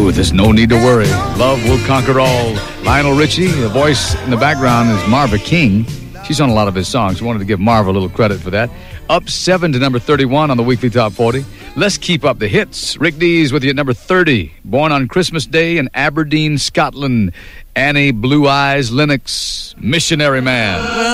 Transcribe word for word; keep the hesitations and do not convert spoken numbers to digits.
with this No Need to Worry. Love Will Conquer All. Lionel Richie, the voice in the background is Marva King. She's on a lot of his songs. We wanted to give Marva a little credit for that. Up seven to number thirty-one on the Weekly Top forty. Let's keep up the hits. Rick Dees with you at number thirty. Born on Christmas Day in Aberdeen, Scotland. Annie Blue Eyes Lennox, Missionary Man.